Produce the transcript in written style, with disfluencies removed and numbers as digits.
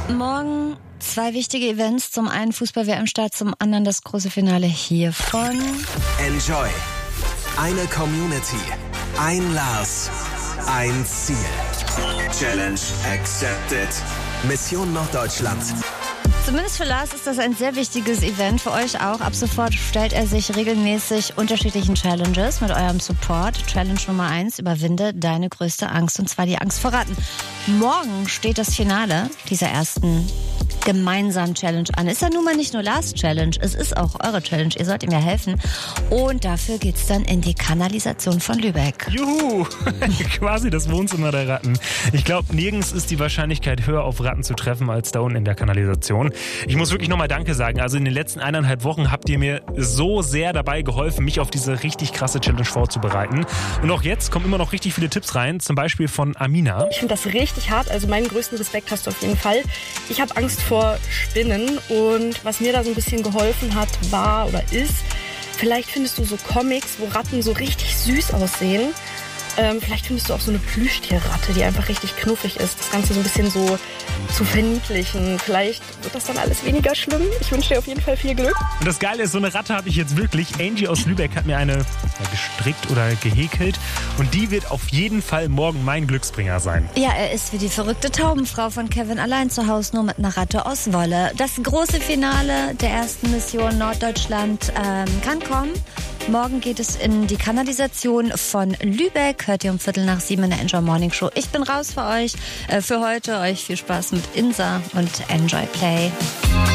Morgen 2 wichtige Events. Zum einen Fußball-WM-Start, zum anderen das große Finale hier von Enjoy. Eine Community. Ein Lars. Ein Ziel. Challenge accepted. Mission Norddeutschland. Zumindest für Lars ist das ein sehr wichtiges Event, für euch auch. Ab sofort stellt er sich regelmäßig unterschiedlichen Challenges mit eurem Support. Challenge Nummer 1, überwinde deine größte Angst, und zwar die Angst vor Ratten. Morgen steht das Finale dieser ersten gemeinsamen Challenge an. Ist ja nun mal nicht nur Lars Challenge, es ist auch eure Challenge. Ihr sollt ihm ja helfen. Und dafür geht's dann in die Kanalisation von Lübeck. Juhu! Quasi das Wohnzimmer der Ratten. Ich glaube, nirgends ist die Wahrscheinlichkeit höher, auf Ratten zu treffen, als da unten in der Kanalisation. Ich muss wirklich nochmal Danke sagen. Also in den letzten 1,5 Wochen habt ihr mir so sehr dabei geholfen, mich auf diese richtig krasse Challenge vorzubereiten. Und auch jetzt kommen immer noch richtig viele Tipps rein, zum Beispiel von Amina. Ich finde das richtig hart, also meinen größten Respekt hast du auf jeden Fall. Ich habe Angst vor Spinnen, und was mir da so ein bisschen geholfen hat, war oder ist, vielleicht findest du so Comics, wo Ratten so richtig süß aussehen. Vielleicht findest du auch so eine Plüschtierratte, die einfach richtig knuffig ist. Das Ganze so ein bisschen so zu verniedlichen. Vielleicht wird das dann alles weniger schlimm. Ich wünsche dir auf jeden Fall viel Glück. Und das Geile ist, so eine Ratte habe ich jetzt wirklich. Angie aus Lübeck hat mir eine gestrickt oder gehäkelt. Und die wird auf jeden Fall morgen mein Glücksbringer sein. Ja, er ist wie die verrückte Taubenfrau von Kevin allein zu Hause, nur mit einer Ratte aus Wolle. Das große Finale der ersten Mission Norddeutschland kann kommen. Morgen geht es in die Kanalisation von Lübeck. Hört ihr um 6:15 in der Enjoy Morning Show. Ich bin raus für euch. Für heute euch viel Spaß mit Insa und Enjoy Play.